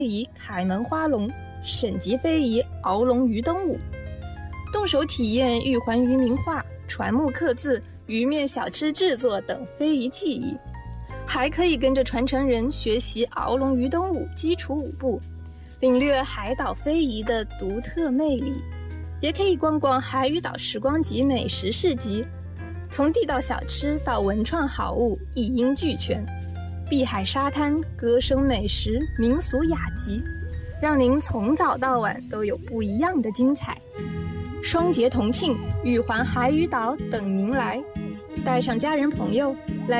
仪凯门花龙，省级非遗鳌龙鱼灯舞，动手体验玉环渔民画、船木刻字、鱼面小吃制作等非遗技艺，还可以跟着传承人学习鳌龙鱼灯舞基础舞步，领略海岛非遗的独特魅力。也可以逛逛海屿岛时光集美食市集，从地道小吃到文创好物一应俱全，碧海沙滩、歌声美食、民俗雅集，让您从早到晚都有不一样的精彩。双节同庆，玉环海屿岛等您来，带上家人朋友来